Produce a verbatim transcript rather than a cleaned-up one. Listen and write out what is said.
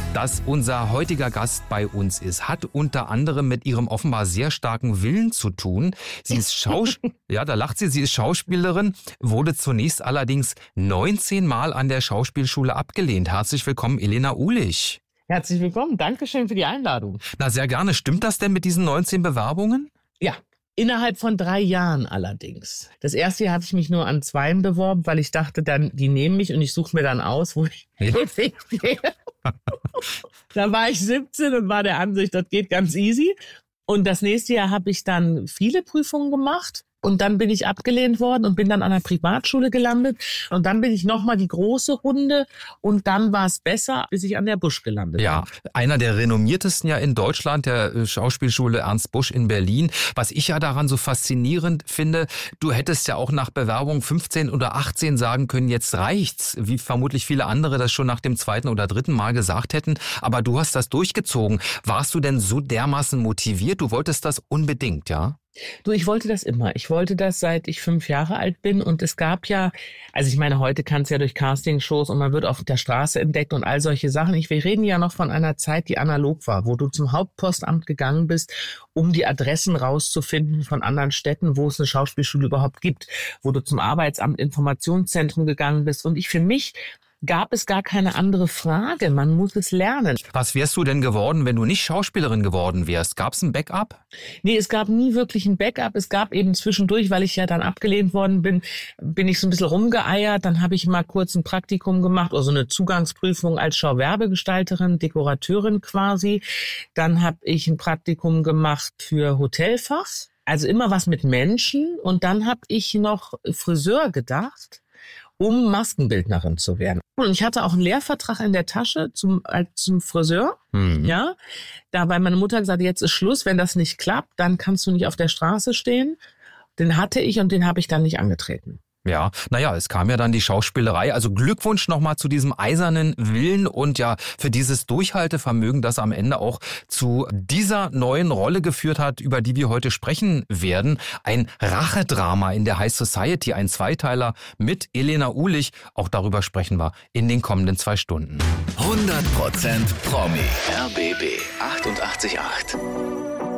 Dass unser heutiger Gast bei uns ist, hat unter anderem mit ihrem offenbar sehr starken Willen zu tun. Sie ist Schaus- ja, da lacht sie, sie ist Schauspielerin, wurde zunächst allerdings neunzehn Mal an der Schauspielschule abgelehnt. Herzlich willkommen, Elena Uhlich. Herzlich willkommen, Dankeschön für die Einladung. Na, sehr gerne. Stimmt das denn mit diesen neunzehn Bewerbungen? Ja. Innerhalb von drei Jahren allerdings. Das erste Jahr hatte ich mich nur an zweien beworben, weil ich dachte, dann die nehmen mich und ich suche mir dann aus, wo ich ja. hingehe. Da war ich siebzehn und war der Ansicht, das geht ganz easy. Und das nächste Jahr habe ich dann viele Prüfungen gemacht. Und dann bin ich abgelehnt worden und bin dann an einer Privatschule gelandet. Und dann bin ich nochmal die große Runde und dann war es besser, bis ich an der Busch gelandet Ja, bin. Einer der renommiertesten ja in Deutschland, der Schauspielschule Ernst Busch in Berlin. Was ich ja daran so faszinierend finde, du hättest ja auch nach Bewerbung fünfzehn oder achtzehn sagen können, jetzt reicht's, wie vermutlich viele andere das schon nach dem zweiten oder dritten Mal gesagt hätten. Aber du hast das durchgezogen. Warst du denn so dermaßen motiviert? Du wolltest das unbedingt, ja? Du, ich wollte das immer. Ich wollte das, seit ich fünf Jahre alt bin. Und es gab ja, also ich meine, heute kann es ja durch Castingshows und man wird auf der Straße entdeckt und all solche Sachen. Ich, wir reden ja noch von einer Zeit, die analog war, wo du zum Hauptpostamt gegangen bist, um die Adressen rauszufinden von anderen Städten, wo es eine Schauspielschule überhaupt gibt, wo du zum Arbeitsamt Informationszentrum gegangen bist. Und ich für mich gab es gar keine andere Frage. Man muss es lernen. Was wärst du denn geworden, wenn du nicht Schauspielerin geworden wärst? Gab es ein Backup? Nee, es gab nie wirklich ein Backup. Es gab eben zwischendurch, weil ich ja dann abgelehnt worden bin, bin ich so ein bisschen rumgeeiert. Dann habe ich mal kurz ein Praktikum gemacht, also eine Zugangsprüfung als Schauwerbegestalterin, Dekorateurin quasi. Dann habe ich ein Praktikum gemacht für Hotelfach. Also immer was mit Menschen. Und dann habe ich noch Friseur gedacht, um Maskenbildnerin zu werden. Und ich hatte auch einen Lehrvertrag in der Tasche zum, als zum Friseur. Mhm. Ja, da, weil meine Mutter gesagt hat, jetzt ist Schluss, wenn das nicht klappt, dann kannst du nicht auf der Straße stehen. Den hatte ich und den habe ich dann nicht angetreten. Ja, naja, es kam ja dann die Schauspielerei. Also Glückwunsch nochmal zu diesem eisernen Willen und ja für dieses Durchhaltevermögen, das am Ende auch zu dieser neuen Rolle geführt hat, über die wir heute sprechen werden. Ein Rachedrama in der High Society, ein Zweiteiler mit Elena Uhlich. Auch darüber sprechen wir in den kommenden zwei Stunden. hundert Prozent Promi. R B B achtundachtzig Komma acht.